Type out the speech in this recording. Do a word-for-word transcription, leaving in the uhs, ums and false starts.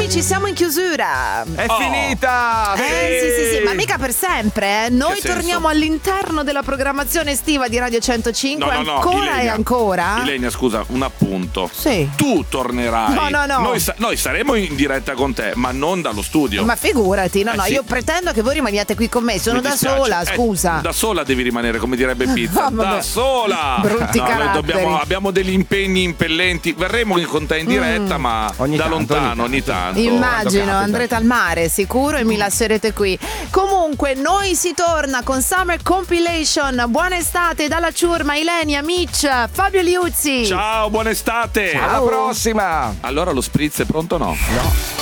amici, siamo in chiusura. È Oh. finita! Eh sì sì sì, ma mica per sempre, eh. Noi Che torniamo senso? all'interno della programmazione estiva di Radio centocinque. No, no, no, ancora Ilenia. e ancora? Ilenia, scusa, un appunto. Sì. Tu tornerai. No, no, no. Noi, sa- noi saremo in diretta con te, ma non dallo studio. Ma figurati, no, Eh, no, sì. io pretendo che voi rimaniate qui con me. Sono Mi da dispiace. sola, Eh, scusa. da sola devi rimanere, come direbbe Pizza. Ah, vabbè. Da sola. Brutti No, noi caratteri. dobbiamo- abbiamo degli impegni impellenti. Verremo con te in diretta, ma Ogni da tanto, lontano, ogni ogni tanto. Immagino, capita. andrete al mare sicuro e mi lascerete qui. Comunque, noi si torna con Summer Compilation. Buona estate dalla ciurma, Ilenia, Mitch, Fabio Liuzzi. Ciao, buona estate. Alla prossima! Allora lo spritz è pronto o no? No.